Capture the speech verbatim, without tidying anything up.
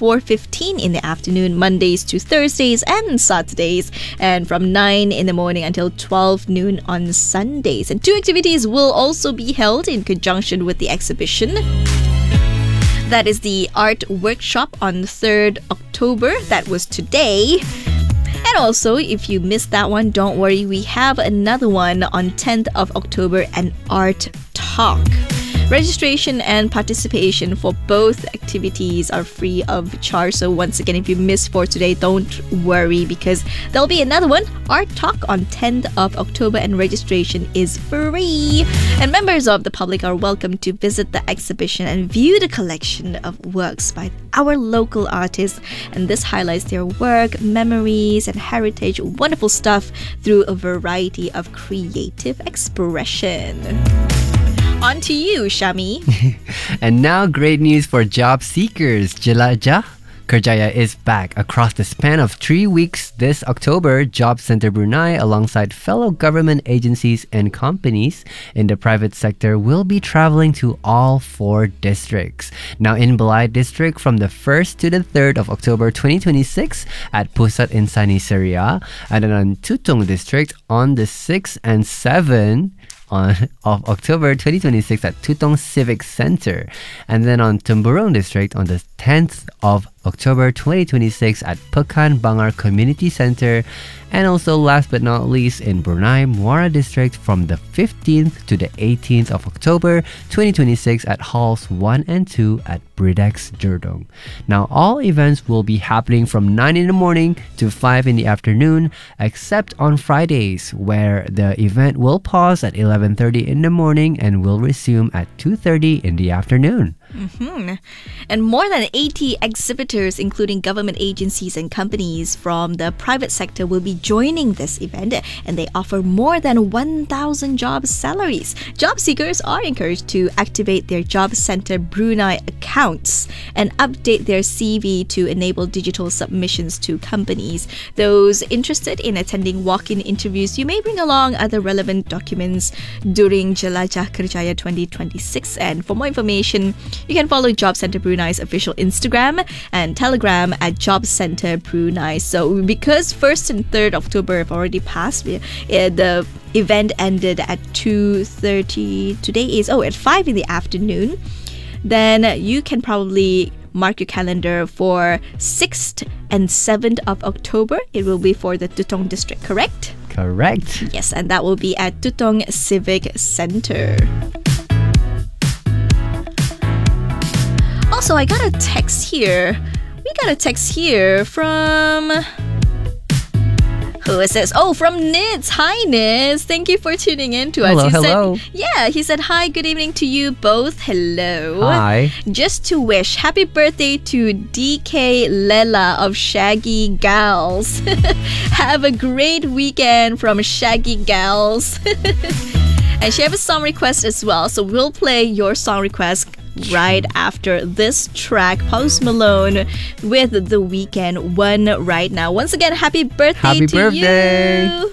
four fifteen in the afternoon, Mondays to Thursdays and Saturdays, and from nine in the morning until twelve noon on Sundays. And two activities will also be held in conjunction with the exhibition. That is the art workshop on the third of October. That was today. And also, if you missed that one, don't worry. We have another one on tenth of October, an art talk. Registration and participation for both activities are free of charge. So once again, if you missed for today, don't worry because there'll be another one, Art Talk, on tenth of October, and registration is free. And members of the public are welcome to visit the exhibition and view the collection of works by our local artists. And this highlights their work, memories, and heritage. Wonderful stuff through a variety of creative expression. On to you, Shami. And now, great news for job seekers. Jelajah Kerjaya is back. Across the span of three weeks this October, Job Center Brunei, alongside fellow government agencies and companies in the private sector, will be traveling to all four districts. Now, in Balai District, from the first to the third of October twenty twenty-six at Pusat Insani Syria, and then on Tutong District on the sixth and seventh on, of October twenty twenty-six at Tutong Civic Center, and then on Temburong District on the tenth of October twenty twenty-six at Pekan Bangar Community Center, and also last but not least in Brunei Muara District from the fifteenth to the eighteenth of October twenty twenty-six at Halls one and two at Bridex Jerdong. Now, all events will be happening from nine in the morning to five in the afternoon, except on Fridays, where the event will pause at eleven thirty in the morning and will resume at two thirty in the afternoon. Mm-hmm. And more than eighty exhibitors, including government agencies and companies from the private sector, will be joining this event, and they offer more than one thousand job salaries. Job seekers are encouraged to activate their Job Center Brunei accounts and update their C V to enable digital submissions to companies. Those interested in attending walk-in interviews, you may bring along other relevant documents during Jelajah Kerjaya twenty twenty-six. And for more information, you can follow Job Center Brunei's official Instagram and Telegram at Job Center Brunei. So because first and third of October have already passed, we, uh, the event ended at two thirty. Today is, oh, at five in the afternoon. Then you can probably mark your calendar for sixth and seventh of October. It will be for the Tutong District, correct? Correct. Yes, and that will be at Tutong Civic Center. Also, I got a text here. We got a text here from... Who is this? Oh, from Nitz. Hi, Nitz. Thank you for tuning in to us. Hello, he hello. Said, yeah, he said, hi, good evening to you both. Hello. Hi. Just to wish happy birthday to D K Lela of Shaggy Gals. Have a great weekend from Shaggy Gals. And she has a song request as well. So we'll play your song request right after this track, Post Malone with The Weeknd, One right now. Once again, happy birthday happy to birthday. you.